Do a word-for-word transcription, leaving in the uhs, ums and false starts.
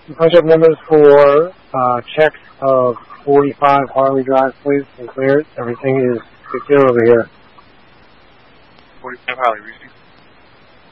Punch-up numbers for uh, check of forty-five Harley Drive, please, and clear it. Everything is secure over here. forty-five Harley, reaching.